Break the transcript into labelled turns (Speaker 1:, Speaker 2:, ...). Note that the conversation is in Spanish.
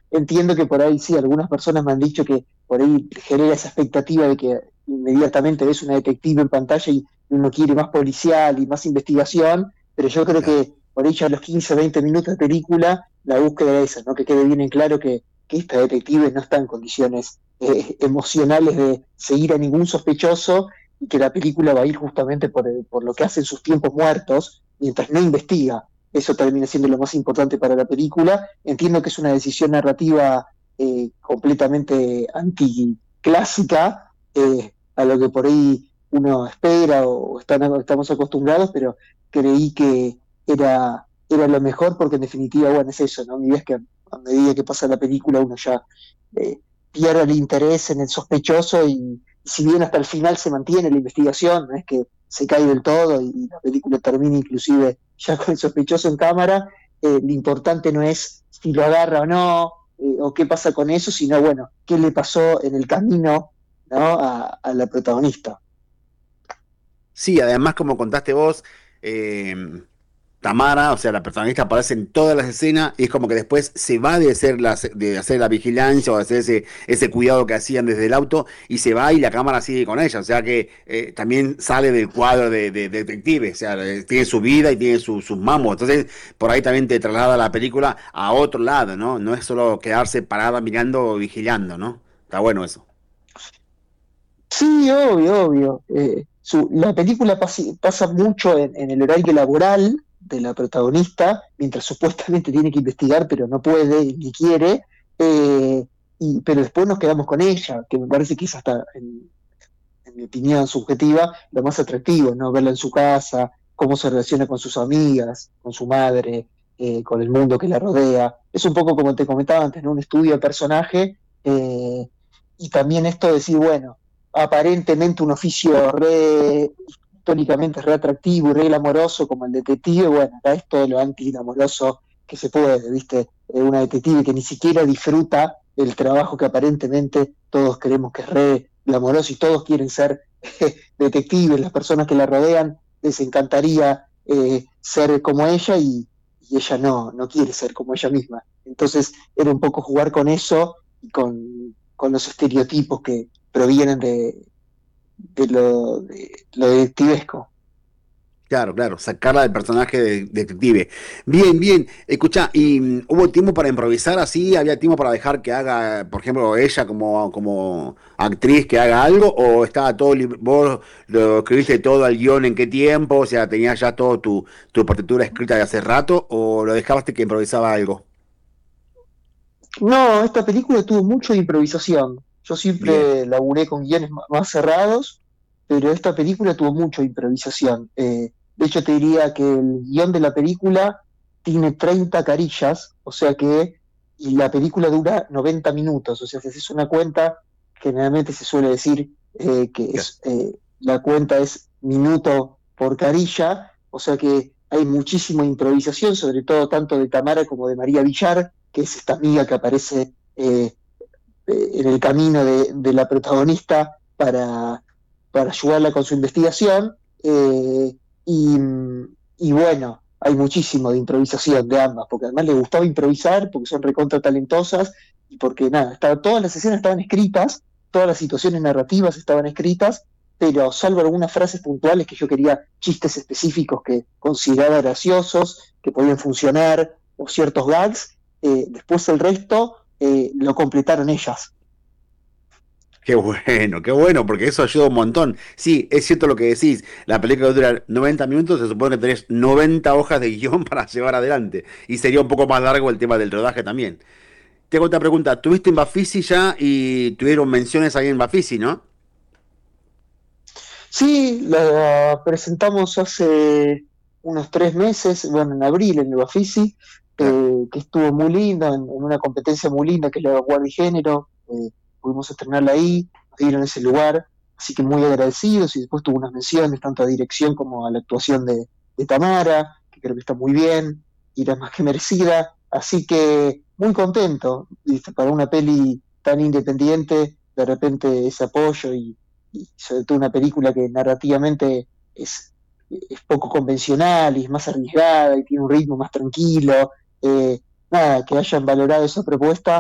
Speaker 1: entiendo que por ahí sí, algunas personas me han dicho que por ahí genera esa expectativa de que inmediatamente ves una detective en pantalla y uno quiere más policial y más investigación, pero yo creo
Speaker 2: Claro.
Speaker 1: que por ahí ya a los 15 o 20 minutos de película, la búsqueda es esa, ¿no? Que quede bien en claro que esta detective no está en condiciones emocionales de seguir a ningún sospechoso y que la película va a ir justamente por lo que hace en sus tiempos muertos mientras no investiga. Eso termina siendo lo más importante para la película. Entiendo que es una decisión narrativa completamente anticlásica, a lo que por ahí uno espera o estamos acostumbrados, pero creí que era lo mejor porque en definitiva, bueno, es eso, ¿no? Mi idea es que a medida que pasa la película uno ya eh, pierde el interés en el sospechoso y si bien hasta el final se mantiene la investigación, no es que se cae del todo y la película termina inclusive ya con el sospechoso en cámara, lo importante no es si lo agarra o no, o qué pasa con eso, sino bueno, qué le pasó en el camino, ¿no? A la protagonista.
Speaker 2: Sí, además, como contaste vos, eh, Tamara, o sea, la protagonista aparece en todas las escenas y es como que después se va de hacer la vigilancia o de hacer ese cuidado que hacían desde el auto y se va y la cámara sigue con ella. O sea que también sale del cuadro de detective, o sea, tiene su vida y tiene sus mamos. Entonces, por ahí también te traslada la película a otro lado, ¿no? No es solo quedarse parada mirando o vigilando, ¿no? Está bueno eso.
Speaker 1: Sí, obvio, obvio. La película pasa mucho en el horario laboral de la protagonista, mientras supuestamente tiene que investigar, pero no puede ni quiere, eh, pero después nos quedamos con ella, que me parece que es hasta, en mi opinión subjetiva, lo más atractivo, ¿no? Verla en su casa, cómo se relaciona con sus amigas, con su madre, con el mundo que la rodea. Es un poco como te comentaba antes, ¿no? Un estudio de personaje, y también esto de decir, bueno, aparentemente un oficio re históricamente re atractivo y re glamoroso como el detective, bueno, acá es todo lo anti-glamoroso que se puede, ¿viste? Una detective que ni siquiera disfruta el trabajo que aparentemente todos creemos que es re glamoroso y todos quieren ser detectives, las personas que la rodean les encantaría ser como ella y ella no quiere ser como ella misma. Entonces era un poco jugar con eso y con los estereotipos que provienen de lo detectivesco.
Speaker 2: Claro, claro, sacarla del personaje de detective. Bien, bien. Escucha, ¿y hubo tiempo para improvisar así? ¿Había tiempo para dejar que haga, por ejemplo, ella como actriz que haga algo? ¿O estaba todo, vos lo escribiste todo al guión en qué tiempo? O sea, ¿tenías ya todo tu partitura escrita de hace rato? ¿O lo dejaste que improvisaba algo?
Speaker 1: No, esta película tuvo mucho de improvisación. Yo
Speaker 2: Bien.
Speaker 1: siempre laburé con guiones más cerrados, pero esta película tuvo mucho de improvisación. De hecho, te diría que el guión de la película tiene 30 carillas, o sea que y la película dura 90 minutos. O sea, si haces una cuenta, generalmente se suele decir que la cuenta es minuto por carilla, o sea que hay muchísima improvisación, sobre todo tanto de Tamara como de María Villar, que es esta amiga que aparece en el camino de la protagonista para ayudarla con su investigación. eh, y, y bueno, hay muchísimo de improvisación de ambas, porque además le gustaba improvisar, porque son recontra talentosas, y porque nada, todas las escenas estaban escritas, todas las situaciones narrativas estaban escritas, pero salvo algunas frases puntuales que yo quería, chistes específicos que consideraba graciosos, que podían funcionar, o ciertos gags, después el resto lo completaron ellas.
Speaker 2: Qué bueno, porque eso ayuda un montón. Sí, es cierto lo que decís. La película dura 90 minutos, se supone que tenés 90 hojas de guión para llevar adelante. Y sería un poco más largo el tema del rodaje también. Te hago otra pregunta. ¿Tuviste en Bafisi ya y tuvieron menciones ahí en Bafisi, no?
Speaker 1: Sí, la presentamos hace unos 3 meses, bueno, en abril en el Bafisi,
Speaker 2: Claro.
Speaker 1: que estuvo muy linda, en una competencia muy linda que es la de Vanguardia y Género, pudimos estrenarla ahí, nos dieron ese lugar, así que muy agradecidos y después tuvo unas menciones tanto a dirección como a la actuación de Tamara, que creo que está muy bien y era más que merecida, así que muy contento, ¿viste? Para una peli tan independiente, de repente ese apoyo y sobre todo una película que narrativamente es poco convencional y es más arriesgada y tiene un ritmo más tranquilo. Nada, que hayan valorado esa propuesta